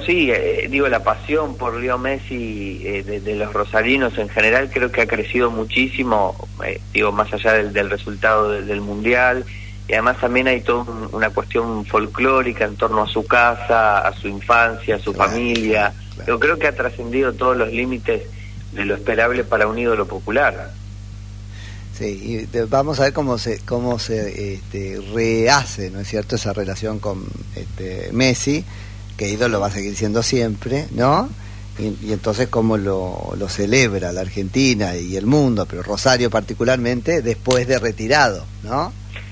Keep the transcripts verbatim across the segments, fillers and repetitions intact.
sí, eh, digo, la pasión por Leo Messi eh, de, de los rosarinos en general creo que ha crecido muchísimo, eh, digo, más allá del, del resultado del, del Mundial, y además también hay toda un, una cuestión folclórica en torno a su casa, a su infancia, a su claro, familia. Claro. Yo creo que ha trascendido todos los límites de lo esperable para un ídolo popular. Sí, y vamos a ver cómo se cómo se este, rehace, ¿no es cierto?, esa relación con este, Messi, que ídolo va a seguir siendo siempre, ¿no? Y, y entonces cómo lo, lo celebra la Argentina y el mundo, pero Rosario particularmente, después de retirado, ¿no?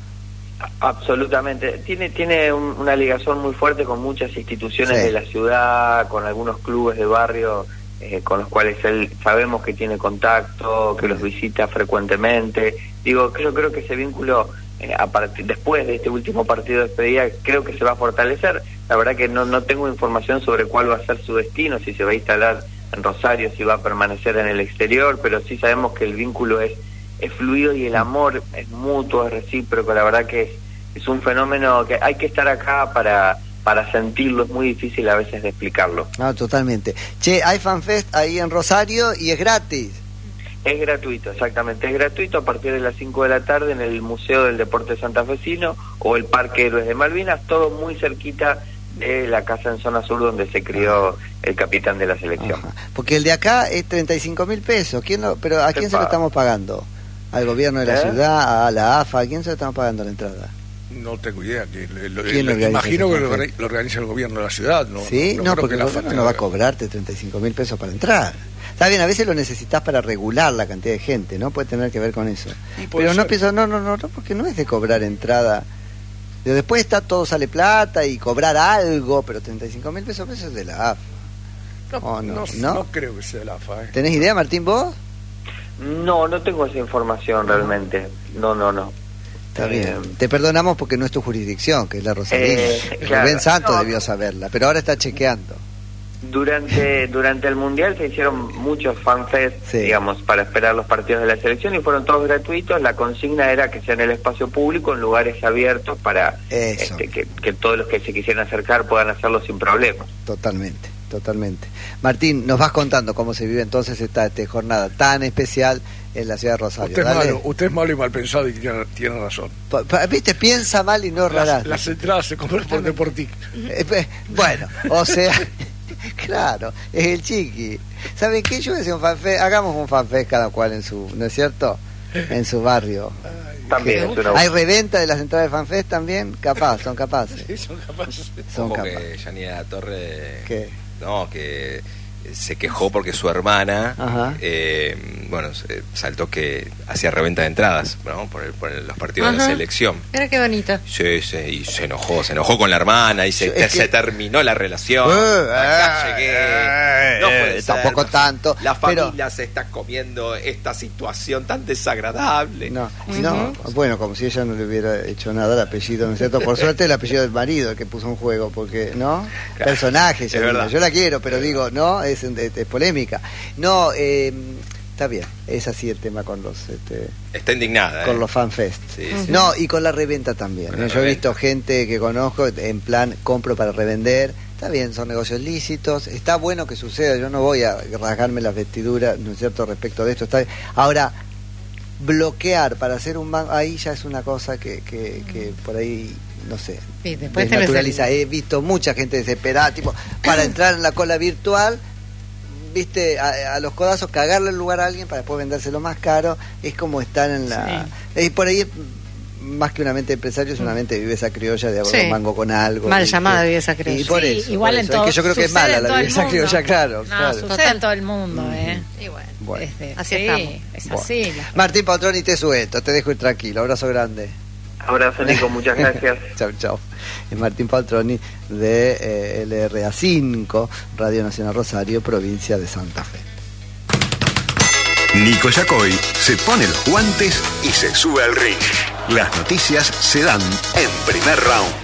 Absolutamente. Tiene tiene un, una ligación muy fuerte con muchas instituciones sí. de la ciudad, con algunos clubes de barrio eh, con los cuales él sabemos que tiene contacto, que los visita frecuentemente. Digo, yo creo que ese vínculo, eh, a partir, después de este último partido de despedida, creo que se va a fortalecer. La verdad que no, no tengo información sobre cuál va a ser su destino, si se va a instalar en Rosario, si va a permanecer en el exterior, pero sí sabemos que el vínculo es es fluido y el amor es mutuo, es recíproco. La verdad que es, es un fenómeno que hay que estar acá para para sentirlo, es muy difícil a veces de explicarlo. No, totalmente. Che, hay FanFest ahí en Rosario y es gratis. Es gratuito, exactamente, es gratuito a partir de las cinco de la tarde en el Museo del Deporte Santafesino o el Parque Héroes de Malvinas, todo muy cerquita de la casa en zona sur donde se crió Ajá. el capitán de la selección. Ajá. Porque el de acá es treinta y cinco mil pesos, ¿quién lo, pero ¿a quién se lo estamos pagando? ¿Al gobierno de la ¿Eh? ciudad, a la A F A? ¿A quién se lo estamos pagando la entrada? No tengo idea. Que lo, ¿Quién lo, lo imagino que lo, lo organiza el gobierno de la ciudad. No, sí, no, no, no porque el gobierno no va a cobrarte treinta y cinco mil pesos para entrar. Está bien, a veces lo necesitas para regular la cantidad de gente, ¿no? Puede tener que ver con eso. Pero ser. no pienso, no, no, no, no, porque no es de cobrar entrada. Después está todo sale plata y cobrar algo, pero treinta y cinco mil pesos, pesos es de la A F A. No, oh, no, no, no, no creo que sea de la A F A. ¿eh? ¿Tenés idea, Martín, vos? No, no tengo esa información realmente. No, no, no. Está bien. Eh, Te perdonamos porque no es tu jurisdicción, que es la Rosalina. Eh, claro. Rubén Santos no, debió saberla, pero ahora está chequeando. Durante durante el Mundial se hicieron muchos fanfest, sí. digamos, para esperar los partidos de la selección y fueron todos gratuitos. La consigna era que sea en el espacio público, en lugares abiertos, para este, que, que todos los que se quisieran acercar puedan hacerlo sin problemas. Totalmente, totalmente. Martín, nos vas contando cómo se vive entonces esta, esta jornada tan especial en la ciudad de Rosario. Usted es, malo, usted es malo y mal pensado y tiene, tiene razón. Pa, pa, Viste, piensa mal y no rara. Las, las entradas se compran por Deportic. Eh, bueno, o sea... Claro, es el chiqui. ¿Saben qué? Yo decía un fanfest, hagamos un fanfest cada cual en su, ¿no es cierto? En su barrio. Ay, también. ¿Hay reventa de las entradas de fanfest también? Capaz, son capaces. Sí, son capaces. Son Como capaces. que Yanina Torre... ¿Qué? No, que se quejó porque su hermana, eh, bueno, saltó que hacía reventa de entradas, ¿no? Por, el, por el, los partidos Ajá. de la selección. Mira qué bonito. Sí, sí, y se enojó, se enojó con la hermana y se, te, que... se terminó la relación. Uh, Acá llegué. Uh, no puede uh, ser. Tampoco tanto. La familia pero... se está comiendo esta situación tan desagradable. No, uh-huh. no, bueno, como si ella no le hubiera hecho nada al apellido, ¿no es cierto? Por suerte el apellido del marido el que puso en juego, porque, ¿no? Claro. Personaje, yo, digo, yo la quiero, pero digo, no, es, es, es polémica. No, eh, está bien, es así el tema con los... Este, está indignada. Con ¿eh? los fanfest. Sí, sí. No, y con la reventa también. ¿eh? Yo reventa. he visto gente que conozco en plan, compro para revender. Está bien, son negocios lícitos. Está bueno que suceda. Yo no voy a rasgarme las vestiduras, ¿no es cierto?, respecto de esto. Está bien. Ahora, bloquear para hacer un banco, ahí ya es una cosa que, que, que por ahí... no sé, sí, después desnaturaliza. El... He visto mucha gente desesperada, tipo, para entrar en la cola virtual, viste, a, a los codazos, cagarle el lugar a alguien para después vendérselo más caro. Es como estar en la... Sí. Eh, por ahí, más que una mente de empresario, es una mente de viveza criolla, de sí. mango con algo. Mal llamada viveza criolla. Y por sí, eso, igual por en eso. todo. Es que yo creo que es mala la viveza criolla, claro. No, claro. sucede en todo el mundo, mm. ¿eh? Y bueno, bueno. Este, así sí, estamos. Es bueno. así. La... Martín Paltroni, te suelto, te dejo ir tranquilo. Abrazo grande. Abrazo, Nico, muchas gracias. Chau, chau. Es Martín Paltroni de eh, L R A cinco, Radio Nacional Rosario, provincia de Santa Fe. Nico Yacoy se pone los guantes y se sube al ring. Las noticias se dan en primer round.